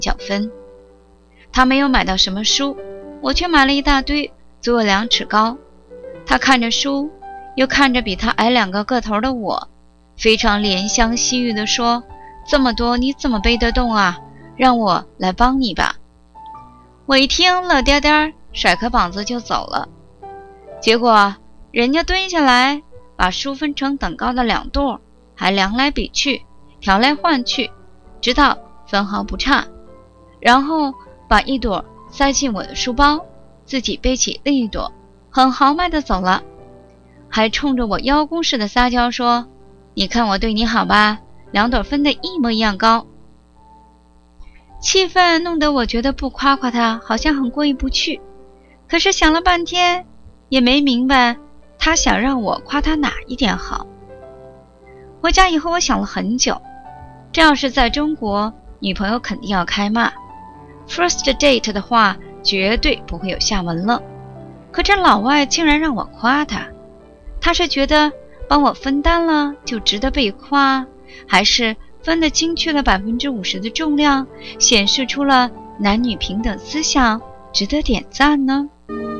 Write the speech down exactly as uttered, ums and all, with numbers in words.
较分。他没有买到什么书，我却买了一大堆，足有两尺高。他看着书，又看着比他矮两个个头的我，非常怜香惜玉地说，这么多你怎么背得动啊？让我来帮你吧。我一听乐颠颠，甩开膀子就走了。结果人家蹲下来，把书分成等高的两垛，还量来比去，调来换去，直到分毫不差，然后把一朵塞进我的书包，自己背起另一朵，很豪迈地走了，还冲着我邀功似的撒娇说，你看我对你好吧，两朵分得一模一样高。气氛弄得我觉得不夸夸他好像很过意不去，可是想了半天也没明白他想让我夸他哪一点好。回家以后我想了很久，这要是在中国，女朋友肯定要开骂， First date 的话绝对不会有下文了。可这老外竟然让我夸他，他是觉得帮我分担了就值得被夸，还是分得精确了百分之五十的重量，显示出了男女平等思想，值得点赞呢？